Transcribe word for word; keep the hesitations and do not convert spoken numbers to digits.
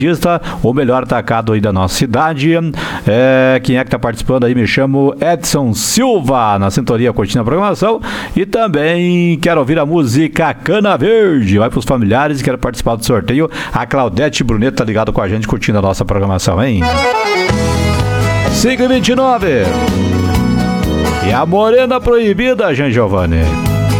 o melhor atacado aí da nossa cidade. É, quem é que tá participando aí? Me chamo Edson Silva, na sintonia curtindo a programação. E também quero ouvir a música Cana Verde. Vai pros familiares e quero participar do sorteio. A Claudete Bruneto tá ligado com a gente curtindo a nossa programação, hein? cinco e vinte e nove. E a Morena Proibida, Jean Giovanni.